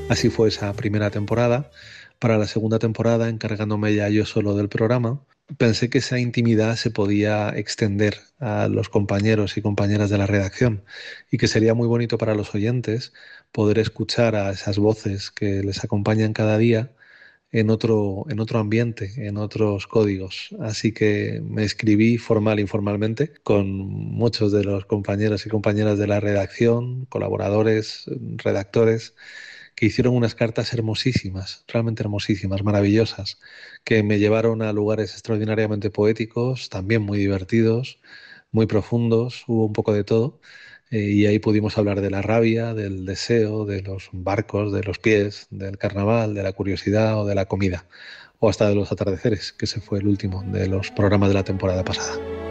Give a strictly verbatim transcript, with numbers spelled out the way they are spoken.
Así fue esa primera temporada. Para la segunda temporada, encargándome ya yo solo del programa, pensé que esa intimidad se podía extender a los compañeros y compañeras de la redacción y que sería muy bonito para los oyentes poder escuchar a esas voces que les acompañan cada día en otro, en otro ambiente, en otros códigos. Así que me escribí formal e informalmente con muchos de los compañeros y compañeras de la redacción, colaboradores, redactores, que hicieron unas cartas hermosísimas, realmente hermosísimas, maravillosas, que me llevaron a lugares extraordinariamente poéticos, también muy divertidos, muy profundos, hubo un poco de todo. Eh, y ahí pudimos hablar de la rabia, del deseo, de los barcos, de los pies, del carnaval, de la curiosidad o de la comida, o hasta de los atardeceres, que ese fue el último de los programas de la temporada pasada.